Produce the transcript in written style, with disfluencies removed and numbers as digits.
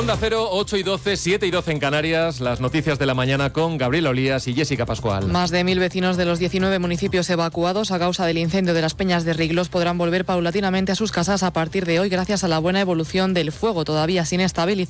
Onda Cero, 8 y 12, 7 y 12 en Canarias. Las noticias de la mañana con Gabriel Olías y Jessica Pascual. Más de 1.000 vecinos de los 19 municipios evacuados a causa del incendio de las Peñas de Riglos podrán volver paulatinamente a sus casas a partir de hoy gracias a la buena evolución del fuego, todavía sin estabilizar.